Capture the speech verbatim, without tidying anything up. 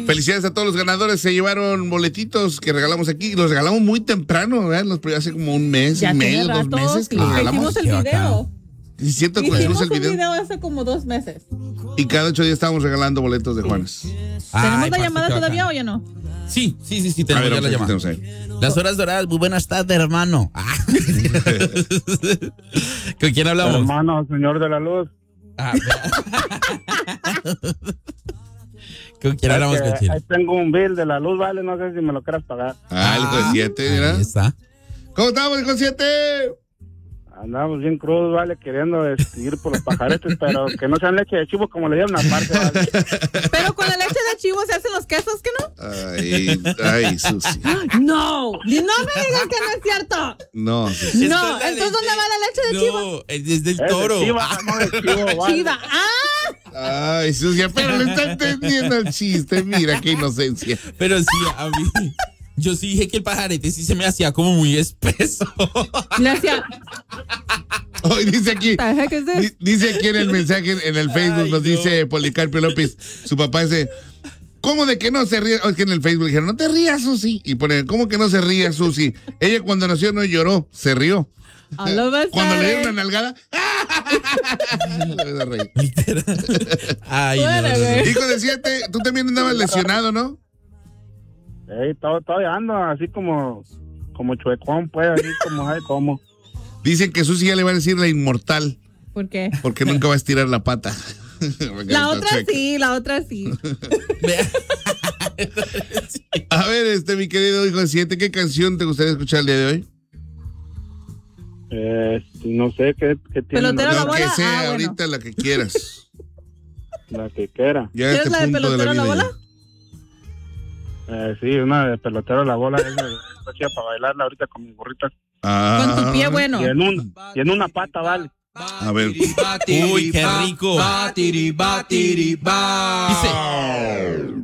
Felicidades a todos los ganadores. Se llevaron boletitos que regalamos aquí. Los regalamos muy temprano, ¿verdad? Los, hace como un mes, ya un mes, dos rato, meses que los regalamos. Hicimos el video. ¿Es cierto que hicimos el video? video hace como dos meses. Y cada ocho días estábamos regalando boletos de Juanes. ¿Tenemos la llamada todavía o ya no? Sí, sí, sí, sí, tenemos ver, ya la llamada. tenemos Las horas doradas, muy buenas tardes, hermano. Ah. ¿Con quién hablamos? Hermano, señor de la luz. Ah, ¿con quién hablamos? ¿Con quién? Ahí tengo un bill de la luz, vale, no sé si me lo quieras pagar. Ah, el hijo de siete, mira. Ahí está. ¿Cómo estamos, hijo de siete? Andamos bien crudos, vale, queriendo este, ir por los pajaretes, pero que no sean leche de chivo como le dieron aparte, vale. Pero con la leche de chivo se hacen los quesos, ¿que no? Ay, ay, Susi. No, no me digas que no es cierto. No, Susi. No, entonces ¿dónde va la leche de no, chivo? No, es del Es toro. de chiva, no de chivo, vale. Chiva, ah. Ay, Susi, pero le está entendiendo el chiste. Mira qué inocencia. Pero sí, a mí... Yo sí dije que el pajarete sí se me hacía como muy espeso. Le hacía... Hoy dice aquí, di- dice aquí en el mensaje en el Facebook, Ay, nos no. dice Policarpio López, su papá dice, ¿cómo de que no se ríe? O es que en el Facebook dijeron, no te rías, Susi. Y pone, ¿cómo que no se ríe, Susi? Ella cuando nació no lloró, se rió. Cuando le dieron una nalgada, Ay, no, no, no. Hijo de siete, tú también andabas lesionado, ¿no? Ey, todo, todavía ando así como, como chuecón, pues, así como, ay, como. Dicen que Susi ya le va a decir la inmortal. ¿Por qué? Porque nunca va a estirar la pata. La otra checa. sí, la otra sí. A ver, este, mi querido hijo de siete, ¿qué canción te gustaría escuchar el día de hoy? Eh, no sé qué, qué tiene. Pelotero la la bola. Que sea ah, ahorita bueno. la que quieras. La que quiera. Ya ¿Quieres este la de punto pelotero de la, la bola? ya. Eh, sí, una de pelotero la bola, esa hacía para bailarla ahorita con mi gorrita. Ah, con tu pie bueno. Y en, un, y en una pata, vale. A ver. Uy, qué rico. Batiri, batiri, ba. Dice.